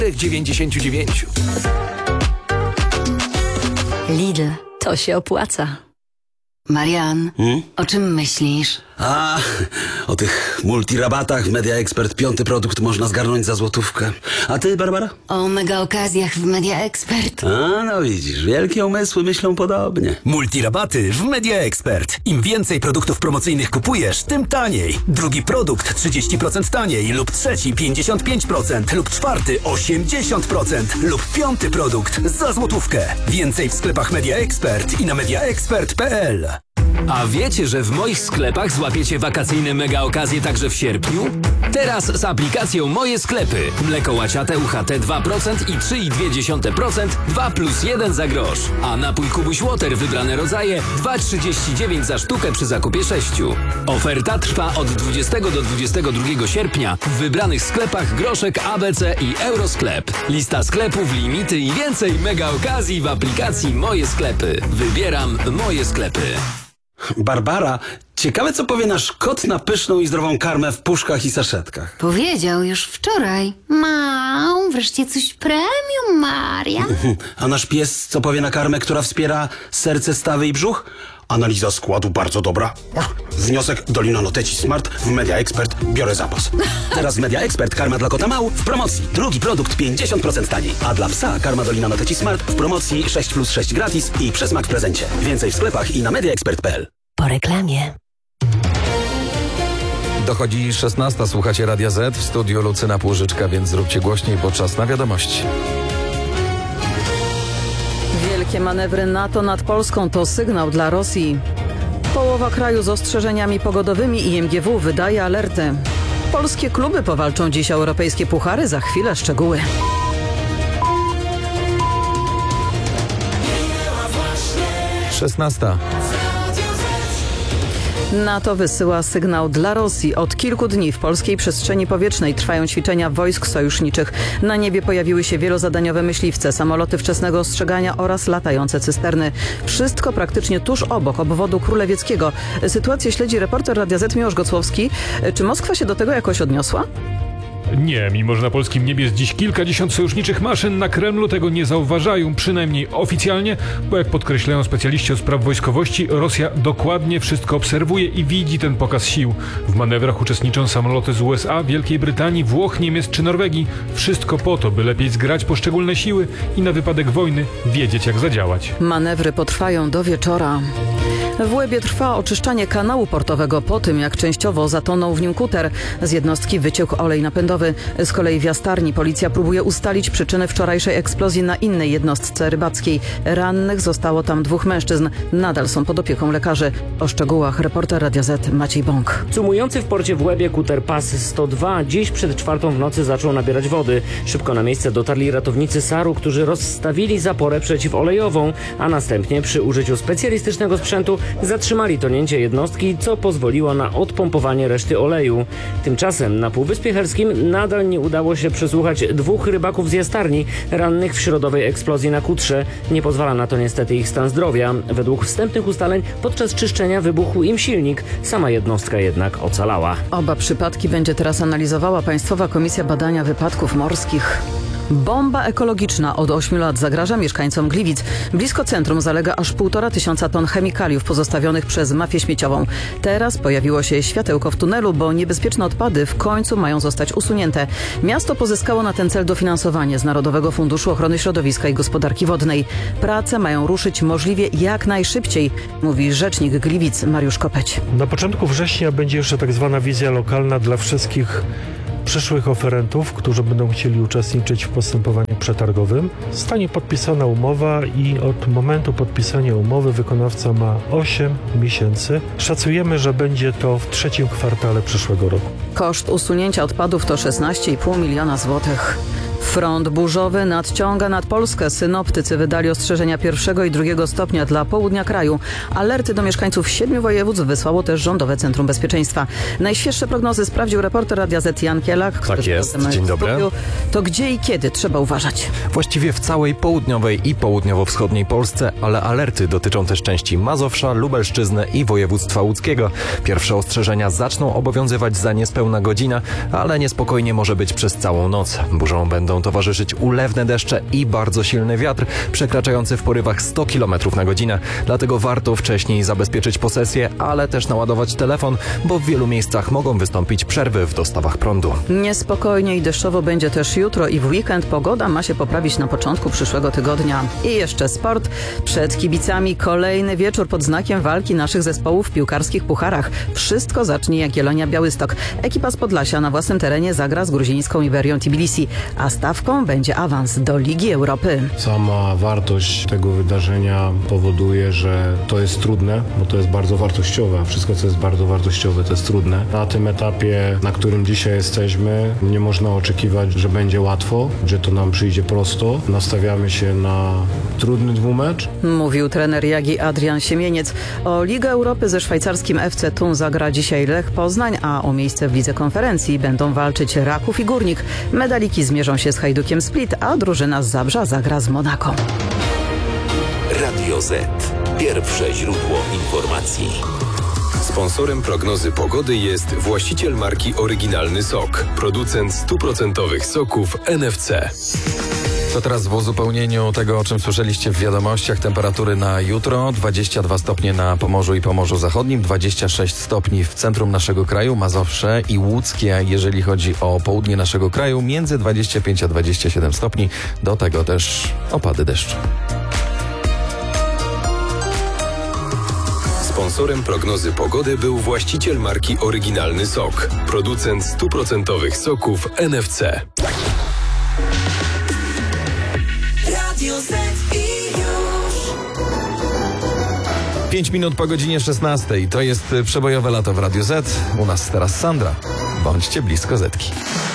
99. Lidl, to się opłaca. Marian, o czym myślisz? O tych multirabatach w Media Expert 5. produkt można zgarnąć za złotówkę. A ty, Barbara? O mega okazjach w Media Expert. No widzisz, wielkie umysły myślą podobnie. Multirabaty w Media Expert. Im więcej produktów promocyjnych kupujesz, tym taniej. Drugi produkt 30% taniej lub trzeci 55% lub czwarty 80% lub 5. produkt za złotówkę. Więcej w sklepach Media Expert i na mediaexpert.pl. A wiecie, że w moich sklepach złapiecie wakacyjne mega okazje także w sierpniu? Teraz z aplikacją Moje Sklepy. Mleko łaciate UHT 2% i 3,2% 2+1 za grosz. A napój Kubuś Water wybrane rodzaje 2,39 za sztukę przy zakupie 6. Oferta trwa od 20 do 22 sierpnia w wybranych sklepach Groszek, ABC i Eurosklep. Lista sklepów, limity i więcej mega okazji w aplikacji Moje Sklepy. Wybieram Moje Sklepy. Barbara, ciekawe co powie nasz kot na pyszną i zdrową karmę w puszkach i saszetkach. Powiedział już wczoraj. Wreszcie coś premium, Maria. A nasz pies co powie na karmę, która wspiera serce, stawy i brzuch? Analiza składu bardzo dobra. Wniosek Dolina Noteci Smart w Media Expert. Biorę zapas. Teraz w Media Expert karma dla kota Mał w promocji. Drugi produkt 50% taniej. A dla psa karma Dolina Noteci Smart w promocji 6+6 gratis i przesmak w prezencie. Więcej w sklepach i na mediaexpert.pl. Po reklamie. Dochodzi 16. Słuchacie Radia Z. W studiu Lucyna Płużyczka, więc zróbcie głośniej, bo czas na wiadomości. Wielkie manewry NATO nad Polską to sygnał dla Rosji. Połowa kraju z ostrzeżeniami pogodowymi i MGW wydaje alerty. Polskie kluby powalczą dziś o europejskie puchary, za chwilę szczegóły. Szesnasta. NATO wysyła sygnał dla Rosji. Od kilku dni w polskiej przestrzeni powietrznej trwają ćwiczenia wojsk sojuszniczych. Na niebie pojawiły się wielozadaniowe myśliwce, samoloty wczesnego ostrzegania oraz latające cysterny. Wszystko praktycznie tuż obok obwodu królewieckiego. Sytuację śledzi reporter Radia Z Miłosz Gocłowski. Czy Moskwa się do tego jakoś odniosła? Nie, mimo że na polskim niebie jest dziś kilkadziesiąt sojuszniczych maszyn, na Kremlu tego nie zauważają, przynajmniej oficjalnie, bo jak podkreślają specjaliści od spraw wojskowości, Rosja dokładnie wszystko obserwuje i widzi ten pokaz sił. W manewrach uczestniczą samoloty z USA, Wielkiej Brytanii, Włoch, Niemiec czy Norwegii. Wszystko po to, by lepiej zgrać poszczególne siły i na wypadek wojny wiedzieć, jak zadziałać. Manewry potrwają do wieczora. W Łebie trwa oczyszczanie kanału portowego po tym, jak częściowo zatonął w nim kuter. Z jednostki wyciekł olej napędowy. Z kolei w Jastarni policja próbuje ustalić przyczynę wczorajszej eksplozji na innej jednostce rybackiej. Rannych zostało tam 2 mężczyzn. Nadal są pod opieką lekarzy. O szczegółach reporter Radia Z Maciej Bąk. Sumujący w porcie w Łebie kuter PAS 102 dziś przed 4 w nocy zaczął nabierać wody. Szybko na miejsce dotarli ratownicy SAR-u, którzy rozstawili zaporę przeciwolejową, a następnie przy użyciu specjalistycznego sprzętu zatrzymali tonięcie jednostki, co pozwoliło na odpompowanie reszty oleju. Tymczasem na Półwyspie Herskim nadal nie udało się przesłuchać 2 rybaków z Jastarni rannych w środowej eksplozji na kutrze. Nie pozwala na to niestety ich stan zdrowia. Według wstępnych ustaleń podczas czyszczenia wybuchł im silnik. Sama jednostka jednak ocalała. Oba przypadki będzie teraz analizowała Państwowa Komisja Badania Wypadków Morskich. Bomba ekologiczna od 8 lat zagraża mieszkańcom Gliwic. Blisko centrum zalega aż 1500 ton chemikaliów pozostawionych przez mafię śmieciową. Teraz pojawiło się światełko w tunelu, bo niebezpieczne odpady w końcu mają zostać usunięte. Miasto pozyskało na ten cel dofinansowanie z Narodowego Funduszu Ochrony Środowiska i Gospodarki Wodnej. Prace mają ruszyć możliwie jak najszybciej, mówi rzecznik Gliwic Mariusz Kopeć. Na początku września będzie jeszcze tak zwana wizja lokalna dla wszystkich przyszłych oferentów, którzy będą chcieli uczestniczyć w postępowaniu przetargowym. Zostanie podpisana umowa i od momentu podpisania umowy wykonawca ma 8 miesięcy. Szacujemy, że będzie to w 3. kwartale przyszłego roku. Koszt usunięcia odpadów to 16,5 miliona złotych. Front burzowy nadciąga nad Polskę. Synoptycy wydali ostrzeżenia 1. i 2. stopnia dla południa kraju. Alerty do mieszkańców 7 województw wysłało też Rządowe Centrum Bezpieczeństwa. Najświeższe prognozy sprawdził reporter Radia Z Jan Kielak. Tak jest, dzień dobry. To gdzie i kiedy trzeba uważać? Właściwie w całej południowej i południowo-wschodniej Polsce, ale alerty dotyczą też części Mazowsza, Lubelszczyzny i województwa łódzkiego. Pierwsze ostrzeżenia zaczną obowiązywać za niespełna godzinę, ale niespokojnie może być przez całą noc. Burzą będą będą towarzyszyć ulewne deszcze i bardzo silny wiatr, przekraczający w porywach 100 km na godzinę. Dlatego warto wcześniej zabezpieczyć posesję, ale też naładować telefon, bo w wielu miejscach mogą wystąpić przerwy w dostawach prądu. Niespokojnie i deszczowo będzie też jutro i w weekend. Pogoda ma się poprawić na początku przyszłego tygodnia. I jeszcze sport. Przed kibicami kolejny wieczór pod znakiem walki naszych zespołów w piłkarskich pucharach. Wszystko zacznie Jagiellonia Białystok. Ekipa z Podlasia na własnym terenie zagra z gruzińską Iberią Tbilisi, a stawką będzie awans do Ligi Europy. Sama wartość tego wydarzenia powoduje, że to jest trudne, bo to jest bardzo wartościowe. Wszystko, co jest bardzo wartościowe, to jest trudne. Na tym etapie, na którym dzisiaj jesteśmy, nie można oczekiwać, że będzie łatwo, że to nam przyjdzie prosto. Nastawiamy się na trudny dwumecz. Mówił trener Jagi Adrian Siemieniec. O Ligę Europy ze szwajcarskim FC Thun zagra dzisiaj Lech Poznań, a o miejsce w Lidze Konferencji będą walczyć Raków i Górnik. Medaliki zmierzą się z Hajdukiem Split, a drużyna z Zabrza zagra z Monako. Radio Z. Pierwsze źródło informacji. Sponsorem prognozy pogody jest właściciel marki Oryginalny Sok, producent 100% soków NFC. To teraz w uzupełnieniu tego, o czym słyszeliście w wiadomościach, temperatury na jutro: 22 stopnie na Pomorzu i Pomorzu Zachodnim, 26 stopni w centrum naszego kraju, Mazowsze i Łódzkie, jeżeli chodzi o południe naszego kraju, między 25 a 27 stopni, do tego też opady deszczu. Sponsorem prognozy pogody był właściciel marki Oryginalny Sok, producent 100% soków NFC. Radio Z i już. 5 minut po godzinie 16. To jest przebojowe lato w Radiu Z. U nas teraz Sandra. Bądźcie blisko Zetki.